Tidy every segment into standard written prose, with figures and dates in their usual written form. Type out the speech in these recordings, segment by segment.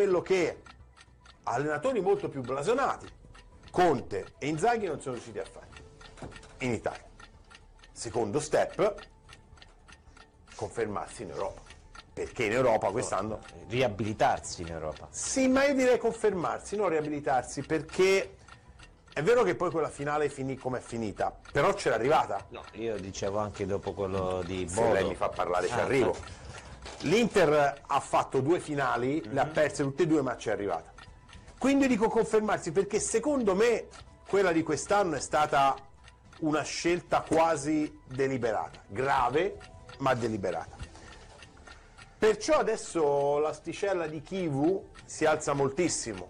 quello che allenatori molto più blasonati, Conte e Inzaghi, non sono riusciti a fare in Italia. Secondo step, confermarsi in Europa, perché in Europa quest'anno... Riabilitarsi in Europa. Sì, ma io direi confermarsi, non riabilitarsi, perché è vero che poi quella finale finì come è finita, però c'era arrivata. No, io dicevo anche dopo quello di Se Bodo. lei mi fa parlare ci arrivo. L'Inter ha fatto 2 finali, le ha perse tutte e 2, ma ci è arrivata. Quindi dico confermarsi, perché secondo me quella di quest'anno è stata una scelta quasi deliberata, grave ma deliberata. Perciò adesso l'asticella di Chivu si alza moltissimo,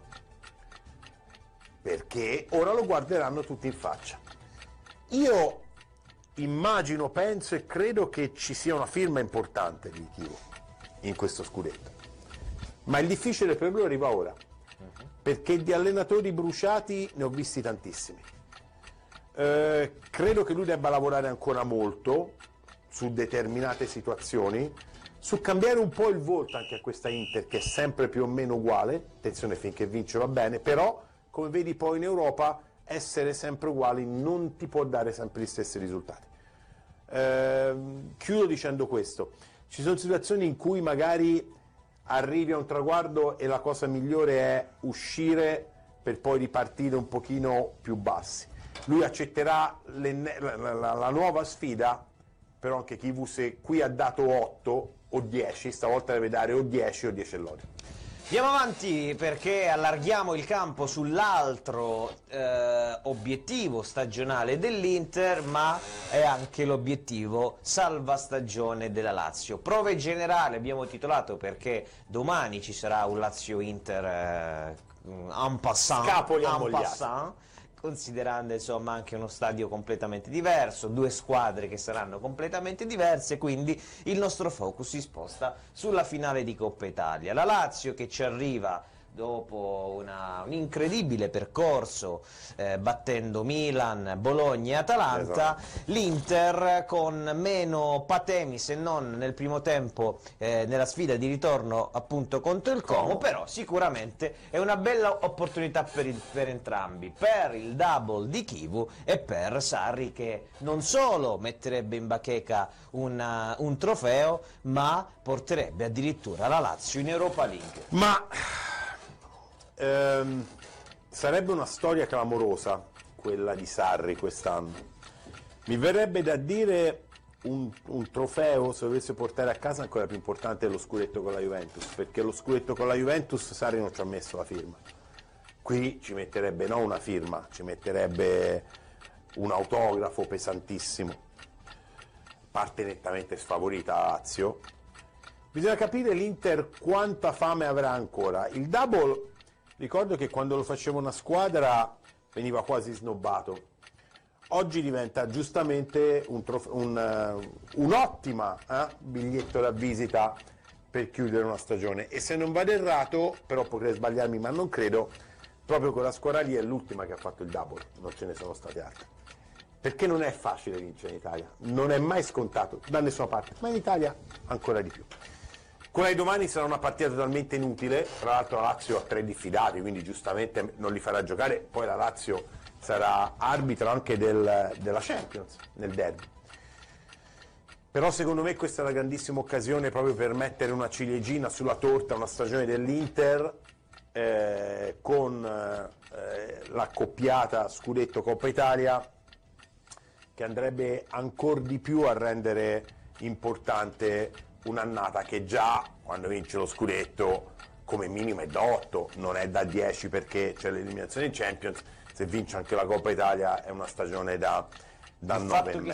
perché ora lo guarderanno tutti in faccia. Io immagino, penso e credo che ci sia una firma importante di Chivu in questo scudetto, ma il difficile per lui arriva ora, perché di allenatori bruciati ne ho visti tantissimi. Credo che lui debba lavorare ancora molto su determinate situazioni, su cambiare un po' il volto anche a questa Inter, che è sempre più o meno uguale, attenzione, finché vince va bene, però come vedi poi in Europa essere sempre uguali non ti può dare sempre gli stessi risultati. Chiudo dicendo questo: ci sono situazioni in cui magari arrivi a un traguardo e la cosa migliore è uscire per poi ripartire un pochino più bassi. Lui accetterà la nuova sfida, però anche Chivu, se qui ha dato 8 o 10, stavolta deve dare o 10 o 10 e lode. Andiamo avanti perché allarghiamo il campo sull'altro obiettivo stagionale dell'Inter, ma è anche l'obiettivo salva stagione della Lazio. Prove generali abbiamo titolato perché domani ci sarà un Lazio-Inter en passant, Scapoli ammogliati. considerando insomma anche uno stadio completamente diverso, 2 squadre che saranno completamente diverse, quindi il nostro focus si sposta sulla finale di Coppa Italia. La Lazio che ci arriva dopo un incredibile percorso battendo Milan, Bologna e Atalanta, l'Inter con meno patemi se non nel primo tempo nella sfida di ritorno appunto contro il Como, però sicuramente è una bella opportunità per entrambi, per il double di Chivu e per Sarri, che non solo metterebbe in bacheca un trofeo, ma porterebbe addirittura la Lazio in Europa League. Ma sarebbe una storia clamorosa quella di Sarri quest'anno. Mi verrebbe da dire un trofeo, se dovesse portare a casa, ancora più importante dello scudetto con la Juventus, perché lo scudetto con la Juventus Sarri non ci ha messo la firma. Qui ci metterebbe non una firma, ci metterebbe un autografo pesantissimo. Parte nettamente sfavorita la Lazio. Bisogna capire l'Inter quanta fame avrà ancora. Il double, ricordo che quando lo faceva una squadra veniva quasi snobbato. Oggi diventa giustamente un'ottima biglietto da visita per chiudere una stagione. E se non vado errato, però potrei sbagliarmi ma non credo, proprio quella squadra lì è l'ultima che ha fatto il double, non ce ne sono state altre. Perché non è facile vincere in Italia, non è mai scontato da nessuna parte, ma in Italia ancora di più. Quella di domani sarà una partita totalmente inutile, tra l'altro la Lazio ha 3 diffidati, quindi giustamente non li farà giocare, poi la Lazio sarà arbitro anche della Champions nel derby. Però secondo me questa è una grandissima occasione proprio per mettere una ciliegina sulla torta, una stagione dell'Inter con l'accoppiata scudetto Coppa Italia, che andrebbe ancora di più a rendere importante un'annata che già quando vince lo scudetto come minimo è da 8, non è da 10 perché c'è l'eliminazione in Champions. Se vince anche la Coppa Italia è una stagione da 9,5. Il fatto che